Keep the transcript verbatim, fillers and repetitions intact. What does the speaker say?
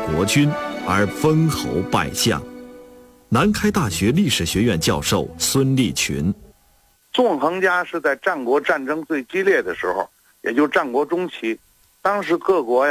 国君而封侯拜相。南开大学历史学院教授孙立群： 纵横家是在战国战争最激烈的时候，也就是战国中期，当时各国呀